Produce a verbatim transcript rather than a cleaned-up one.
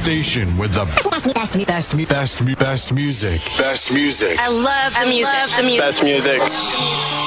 station with the best, best, best, best, best music. Best music. I love the music. I love the music. Best music.